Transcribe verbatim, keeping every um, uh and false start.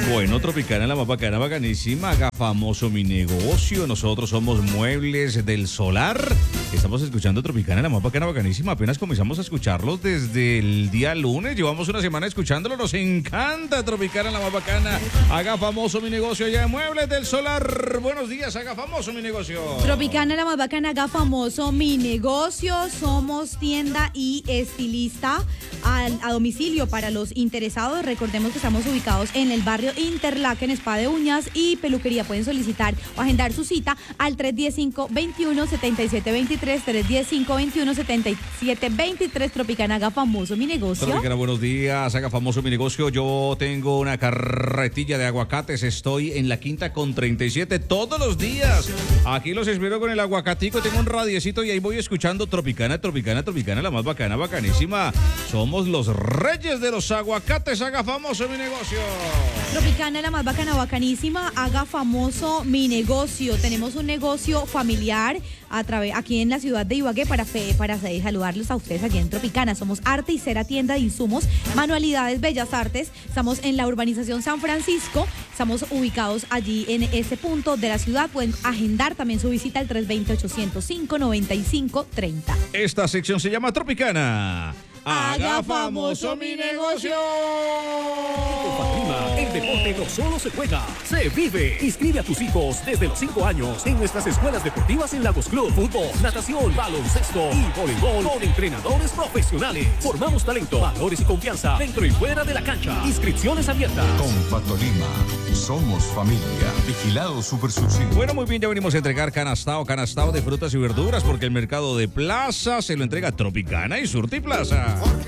Bueno, Tropicana, la más bacana, bacanísima, haga famoso mi negocio. Nosotros somos Muebles del Solar. Estamos escuchando Tropicana, la más bacana, bacanísima. Apenas comenzamos a escucharlos desde el día lunes. Llevamos una semana escuchándolo. Nos encanta Tropicana, la más bacana. Haga famoso mi negocio allá en Muebles del Solar. Buenos días, haga famoso mi negocio. Tropicana, la más bacana, haga famoso mi negocio. Somos tienda y estilista al, a domicilio para los interesados. Recordemos que estamos ubicados en el barrio Interlaken, spa de uñas y peluquería. Pueden solicitar o agendar su cita al tres uno cinco, veintiuno, setenta y siete veintitrés, tres uno cinco, veintiuno, setenta y siete veintitrés. Tropicana, haga famoso mi negocio. Tropicana, buenos días, haga famoso mi negocio. Yo tengo una carretilla de aguacates. Estoy en la quinta con treinta y siete todos los días. Aquí los espero con el aguacatico. Tengo un radiecito y ahí voy escuchando Tropicana, Tropicana, Tropicana, la más bacana, bacanísima. Somos los reyes de los aguacates. Haga famoso mi negocio. Tropicana, la más bacana, bacanísima, haga famoso mi negocio. Tenemos un negocio familiar a través aquí en la ciudad de Ibagué para, fe, para saludarlos a ustedes aquí en Tropicana. Somos Arte y Cera, tienda de insumos, manualidades, bellas artes. Estamos en la urbanización San Francisco. Estamos ubicados allí en ese punto de la ciudad. Pueden agendar también su visita al tres dos cero, ocho cero cinco, nueve cinco tres cero. Esta sección se llama Tropicana. Haga famoso mi negocio. El deporte no solo se juega, se vive. Inscribe a tus hijos desde los cinco años en nuestras escuelas deportivas en Lagos Club. Fútbol, natación, baloncesto y voleibol con entrenadores profesionales. Formamos talento, valores y confianza dentro y fuera de la cancha. Inscripciones abiertas. Con Patolima, somos familia. Vigilado Super Subsidio. Bueno, muy bien, ya venimos a entregar canastao, canastao de frutas y verduras porque el mercado de plaza se lo entrega Tropicana y Surtiplaza.